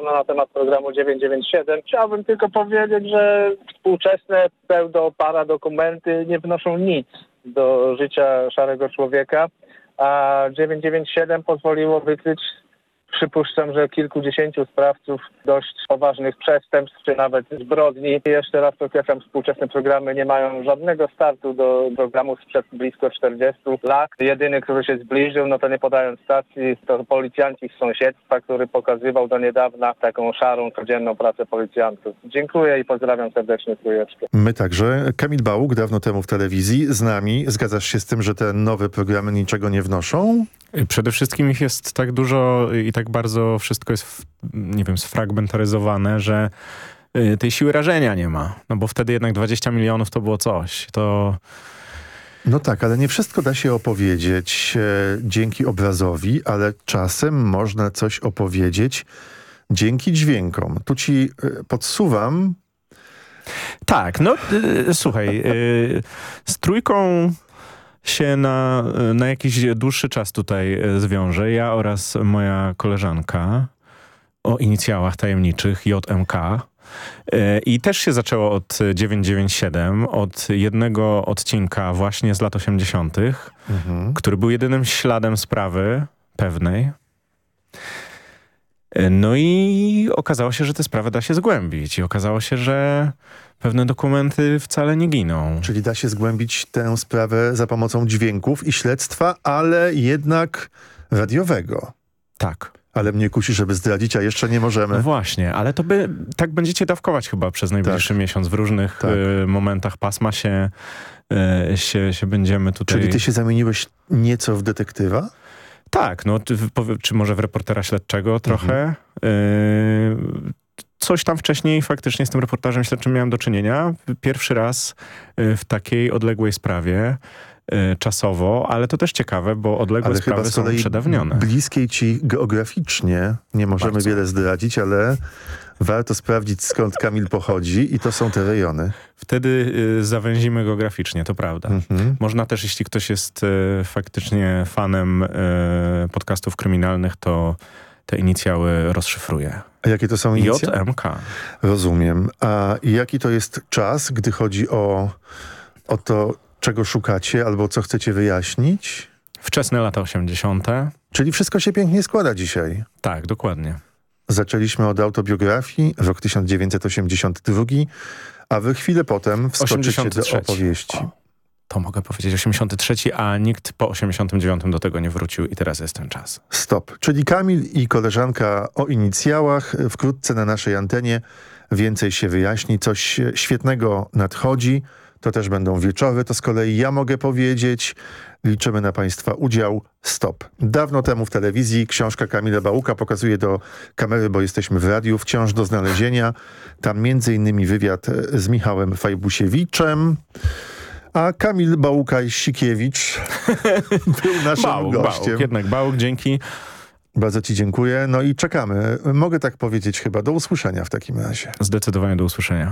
zarzucono na temat programu 997. Chciałbym tylko powiedzieć, że współczesne pseudo-paradokumenty nie wnoszą nic do życia szarego człowieka, a 997 pozwoliło wykryć, przypuszczam, że kilkudziesięciu sprawców dość poważnych przestępstw, czy nawet zbrodni. I jeszcze raz podkreślam, współczesne programy nie mają żadnego startu do programu sprzed blisko 40 lat. Jedyny, który się zbliżył, no to nie podając stacji, to policjanci z sąsiedztwa, który pokazywał do niedawna taką szarą, codzienną pracę policjantów. Dziękuję i pozdrawiam serdecznie Trójeczkę. My także. Kamil Bałuk, dawno temu w telewizji, z nami. Zgadzasz się z tym, że te nowe programy niczego nie wnoszą? Przede wszystkim ich jest tak dużo i tak bardzo wszystko jest, sfragmentaryzowane, że tej siły rażenia nie ma. No bo wtedy jednak 20 milionów to było coś. No tak, ale nie wszystko da się opowiedzieć dzięki obrazowi, ale czasem można coś opowiedzieć dzięki dźwiękom. Tu ci podsuwam. Tak, no słuchaj, z Trójką się na jakiś dłuższy czas tutaj zwiąże. Ja oraz moja koleżanka o inicjałach tajemniczych JMK. I też się zaczęło od 997, od jednego odcinka właśnie z lat 80., który był jedynym śladem sprawy pewnej. No i okazało się, że tę sprawę da się zgłębić. I okazało się, że pewne dokumenty wcale nie giną. Czyli da się zgłębić tę sprawę za pomocą dźwięków i śledztwa, ale jednak radiowego. Tak. Ale mnie kusi, żeby zdradzić, a jeszcze nie możemy. No właśnie, ale to tak będziecie dawkować chyba przez najbliższy miesiąc. W różnych momentach pasma się będziemy tutaj... Czyli ty się zamieniłeś nieco w detektywa? Tak, no czy może w reportera śledczego trochę. Coś tam wcześniej faktycznie z tym reportażem śledczym miałem do czynienia. Pierwszy raz w takiej odległej sprawie czasowo, ale to też ciekawe, bo odległe sprawy są przedawnione. Bliskiej ci geograficznie nie możemy bardzo wiele zdradzić, ale warto sprawdzić, skąd Kamil pochodzi i to są te rejony. Wtedy zawęzimy geograficznie, to prawda. Można też, jeśli ktoś jest faktycznie fanem podcastów kryminalnych, to te inicjały rozszyfruje. A jakie to są inicjały? JMK. Rozumiem. A jaki to jest czas, gdy chodzi o to, czego szukacie albo co chcecie wyjaśnić? Wczesne lata 80. Czyli wszystko się pięknie składa dzisiaj. Tak, dokładnie. Zaczęliśmy od autobiografii, rok 1982, a wy chwilę potem wskoczycie do opowieści. To mogę powiedzieć 83, a nikt po 89 do tego nie wrócił i teraz jest ten czas. Stop. Czyli Kamil i koleżanka o inicjałach. Wkrótce na naszej antenie więcej się wyjaśni. Coś świetnego nadchodzi. To też będą wieczory. To z kolei ja mogę powiedzieć. Liczymy na państwa udział. Stop. Dawno temu w telewizji książka Kamila Bałuka pokazuje do kamery, bo jesteśmy w radiu, wciąż do znalezienia. Tam m.in. wywiad z Michałem Fajbusiewiczem. A Kamil Bałukaj-Sikiewicz był naszym gościem. Bałuk, jednak Bałuk, dzięki. Bardzo ci dziękuję. No i czekamy. Mogę tak powiedzieć chyba. Do usłyszenia w takim razie. Zdecydowanie do usłyszenia.